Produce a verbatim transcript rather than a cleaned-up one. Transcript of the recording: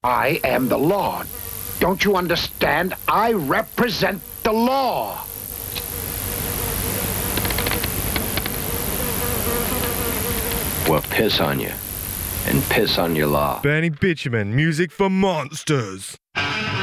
I am the law. Don't you understand? I represent the law. Well, piss on you. And piss on your law. Benny Bitumen, music for monsters.